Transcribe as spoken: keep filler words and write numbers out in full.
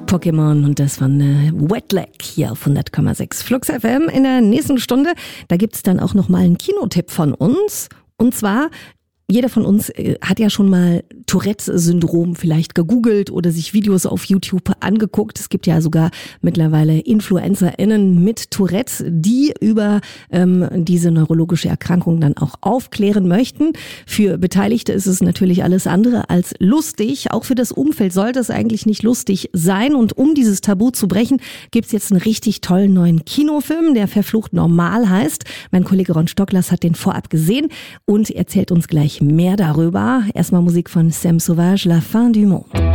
Pokémon und das von äh, Wetlag hier auf hundert Komma sechs Flux F M. In der nächsten Stunde, da gibt's dann auch nochmal einen Kinotipp von uns. Und zwar, jeder von uns äh, hat ja schon mal Tourette-Syndrom vielleicht gegoogelt oder sich Videos auf YouTube angeguckt. Es gibt ja sogar mittlerweile InfluencerInnen mit Tourette, die über ähm, diese neurologische Erkrankung dann auch aufklären möchten. Für Beteiligte ist es natürlich alles andere als lustig. Auch für das Umfeld sollte es eigentlich nicht lustig sein. Und um dieses Tabu zu brechen, gibt's jetzt einen richtig tollen neuen Kinofilm, der Verflucht normal heißt. Mein Kollege Ron Stocklers hat den vorab gesehen und erzählt uns gleich mehr darüber. Erstmal Musik von Sam Sauvage, La Fin du Monde.